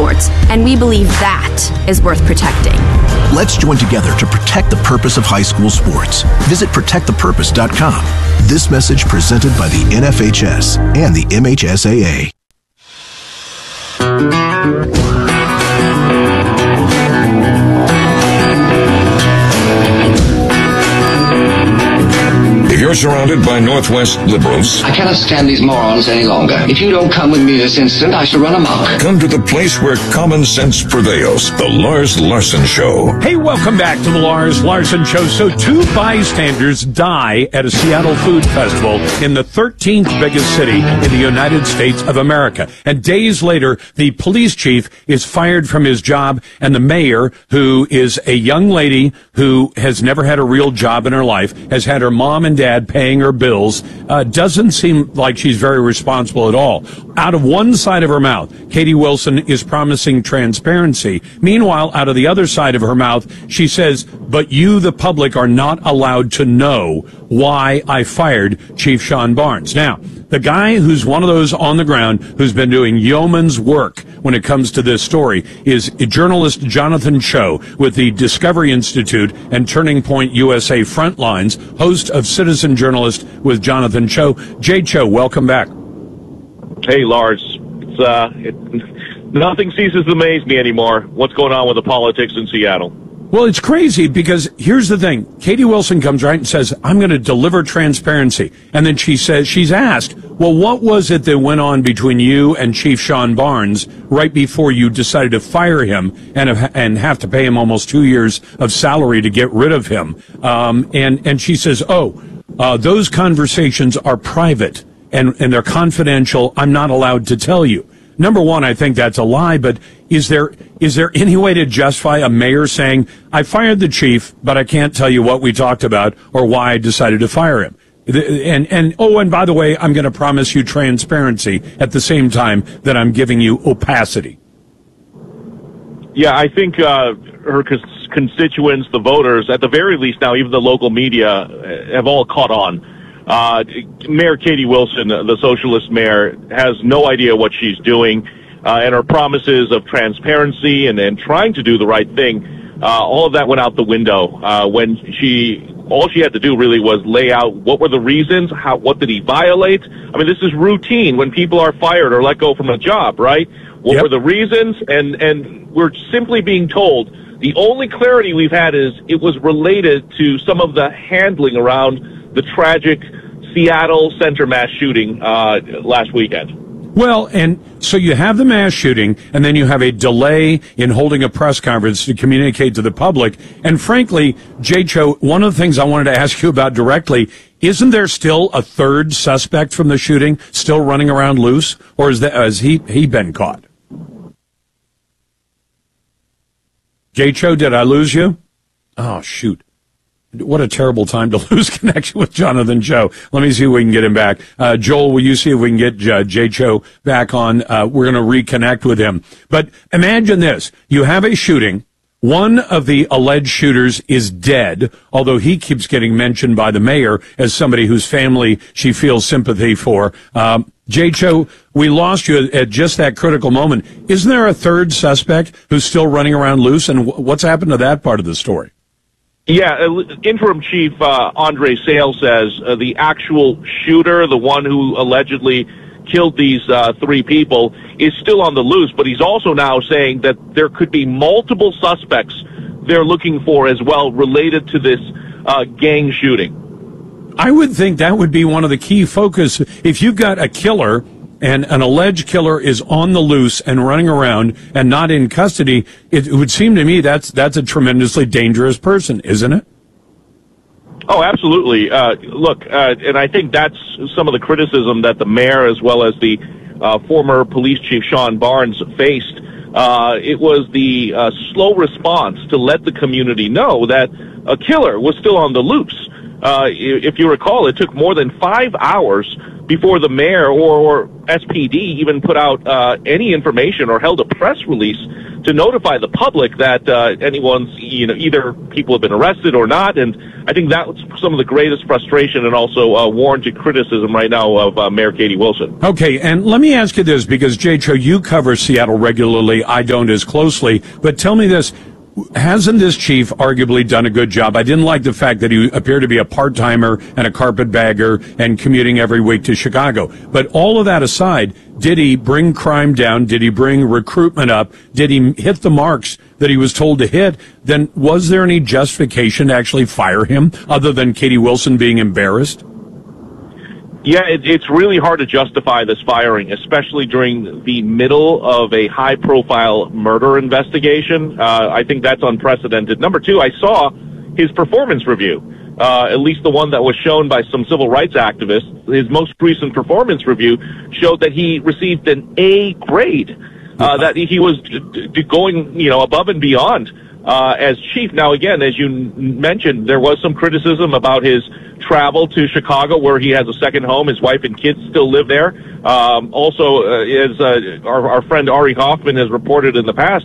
sports, and we believe that is worth protecting. Let's join together to protect the purpose of high school sports. Visit protectthepurpose.com. This message presented by the NFHS and the MHSAA. You're surrounded by Northwest liberals. I cannot stand these morons any longer. If you don't come with me this instant, I shall run amok. Come to the place where common sense prevails. The Lars Larson Show. Hey, welcome back to the Lars Larson Show. So 2 bystanders die at a Seattle food festival in the 13th biggest city in the United States of America. And days later, the police chief is fired from his job, and the mayor, who is a young lady who has never had a real job in her life, has had her mom and dad paying her bills, doesn't seem like she's very responsible at all. Out of one side of her mouth, Katie Wilson is promising transparency. Meanwhile, out of the other side of her mouth, she says, but you, the public, are not allowed to know why I fired Chief Sean Barnes. Now, the guy who's one of those on the ground who's been doing yeoman's work when it comes to this story is journalist Jonathan Cho with the Discovery Institute and Turning Point USA Frontlines, host of Citizen Journalist with Jonathan Cho. Jay Cho, welcome back. Hey, Lars. Nothing ceases to amaze me anymore. What's going on with the politics in Seattle? Well, it's crazy because here's the thing. Katie Wilson comes right and says, I'm going to deliver transparency. And then she says, she's asked, well, what was it that went on between you and Chief Sean Barnes right before you decided to fire him and have to pay him almost 2 years of salary to get rid of him? And she says, those conversations are private and they're confidential. I'm not allowed to tell you. Number one, I think that's a lie, but is there any way to justify a mayor saying, I fired the chief, but I can't tell you what we talked about or why I decided to fire him? And by the way, I'm going to promise you transparency at the same time that I'm giving you opacity. Yeah, I think her constituents, the voters, at the very least now, even the local media, have all caught on. Mayor Katie Wilson, the socialist mayor, has no idea what she's doing, and her promises of transparency and trying to do the right thing, all of that went out the window when all she had to do really was lay out what were the reasons, what did he violate. I mean, this is routine when people are fired or let go from a job, right? What were the reasons? And we're simply being told the only clarity we've had is it was related to some of the handling around the tragic Seattle Center mass shooting last weekend. Well, and so you have the mass shooting, and then you have a delay in holding a press conference to communicate to the public. And frankly, Jay Cho, one of the things I wanted to ask you about directly, isn't there still a third suspect from the shooting still running around loose, or has he been caught? Jay Cho, did I lose you? Oh, shoot. What a terrible time to lose connection with Jonathan Cho. Let me see if we can get him back. Joel, will you see if we can get Jay Cho back on? We're going to reconnect with him. But imagine this. You have a shooting. One of the alleged shooters is dead, although he keeps getting mentioned by the mayor as somebody whose family she feels sympathy for. Jay Cho, we lost you at just that critical moment. Isn't there a third suspect who's still running around loose? And what's happened to that part of the story? Yeah, Interim Chief Andre Sale says the actual shooter, the one who allegedly killed these 3 people, is still on the loose, but he's also now saying that there could be multiple suspects they're looking for as well related to this gang shooting. I would think that would be one of the key focus. If you've got a killer and an alleged killer is on the loose and running around and not in custody, it would seem to me that's a tremendously dangerous person, isn't it? Oh, absolutely. Look, and I think that's some of the criticism that the mayor as well as the former police chief Sean Barnes faced. It was the slow response to let the community know that a killer was still on the loose. If you recall, it took more than 5 hours before the mayor or SPD even put out any information or held a press release to notify the public that anyone's, either people have been arrested or not. And I think that's some of the greatest frustration and also warranted criticism right now of Mayor Katie Wilson. Okay, and let me ask you this, because, Jay Cho, you cover Seattle regularly. I don't as closely. But tell me this. Hasn't this chief arguably done a good job? I didn't like the fact that he appeared to be a part-timer and a carpetbagger and commuting every week to Chicago. But all of that aside, did he bring crime down? Did he bring recruitment up? Did he hit the marks that he was told to hit? Then was there any justification to actually fire him other than Katie Wilson being embarrassed? Yeah, it's really hard to justify this firing, especially during the middle of a high-profile murder investigation. I think that's unprecedented. Number two, I saw his performance review, at least the one that was shown by some civil rights activists. His most recent performance review showed that he received an A grade, that he was going, above and beyond as chief. Now, again, as you mentioned, there was some criticism about his travel to Chicago, where he has a second home. His wife and kids still live there. Also, as our friend Ari Hoffman has reported in the past,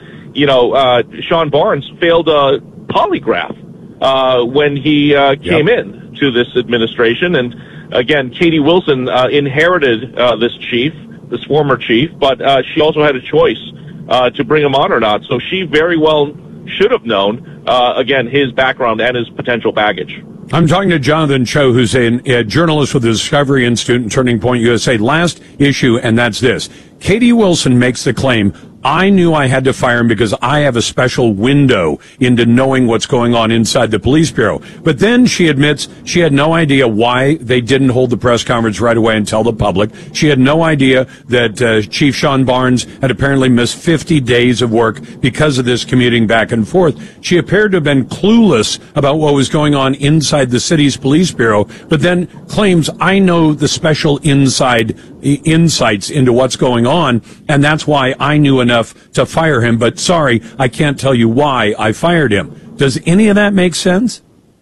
Sean Barnes failed a polygraph when he came in to this administration. And again, Katie Wilson inherited this former chief, but she also had a choice to bring him on or not. So she very well should have known, again, his background and his potential baggage. I'm talking to Jonathan Cho, who's a journalist with the Discovery Institute and Turning Point USA. Last issue, and that's this. Katie Wilson makes the claim, I knew I had to fire him because I have a special window into knowing what's going on inside the police bureau. But then she admits she had no idea why they didn't hold the press conference right away and tell the public. She had no idea that Chief Sean Barnes had apparently missed 50 days of work because of this commuting back and forth. She appeared to have been clueless about what was going on inside the city's police bureau, but then claims, I know the special insights into what's going on, and that's why I knew enough to fire him, but sorry, I can't tell you why I fired him. Does any of that make sense?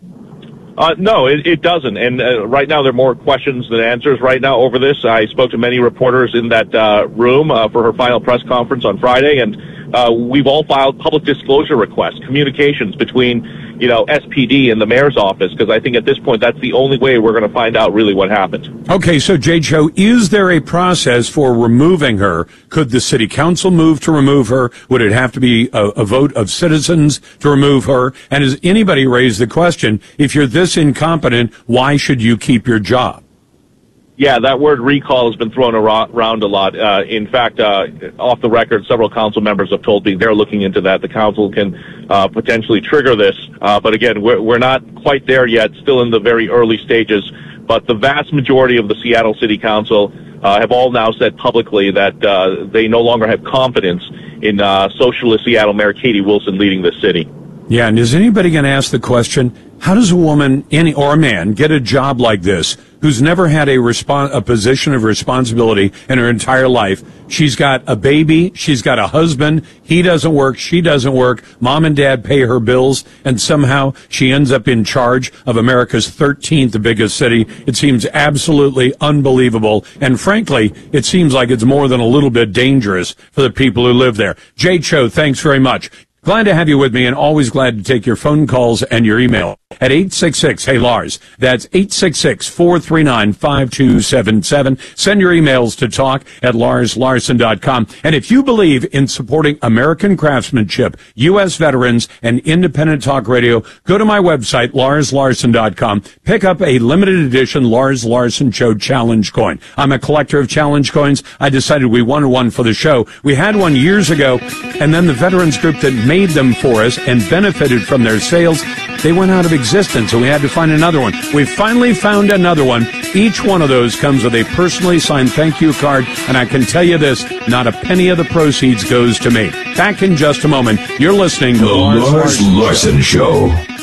No, it doesn't. And right now there are more questions than answers right now over this. I spoke to many reporters in that room for her final press conference on Friday, and we've all filed public disclosure requests, communications between SPD and the mayor's office, because I think at this point that's the only way we're going to find out really what happened. Okay, so Jay Cho, is there a process for removing her? Could the city council move to remove her? Would it have to be a vote of citizens to remove her? And has anybody raised the question, if you're this incompetent, why should you keep your job? Yeah, that word recall has been thrown around a lot. In fact, off the record, several council members have told me they're looking into that. The council can potentially trigger this. But again, we're not quite there yet, still in the very early stages. But the vast majority of the Seattle City Council have all now said publicly that they no longer have confidence in socialist Seattle Mayor Katie Wilson leading this city. Yeah, and is anybody going to ask the question, how does a woman or a man get a job like this who's never had a position of responsibility in her entire life? She's got a baby, she's got a husband, he doesn't work, she doesn't work, mom and dad pay her bills, and somehow she ends up in charge of America's 13th biggest city. It seems absolutely unbelievable, and frankly, it seems like it's more than a little bit dangerous for the people who live there. Jay Cho, thanks very much. Glad to have you with me, and always glad to take your phone calls and your email at 866-HEY-LARS. That's 866-439-5277. Send your emails to talk@LarsLarson.com. And if you believe in supporting American craftsmanship, U.S. veterans, and independent talk radio, go to my website, LarsLarson.com. Pick up a limited edition Lars Larson Show challenge coin. I'm a collector of challenge coins. I decided we wanted one for the show. We had one years ago, and then the veterans group that made them for us and benefited from their sales, they went out of existence, and we had to find another one. We finally found another one. Each one of those comes with a personally signed thank you card, and I can tell you this, not a penny of the proceeds goes to me. Back in just a moment. You're listening to The Lars Larson Show.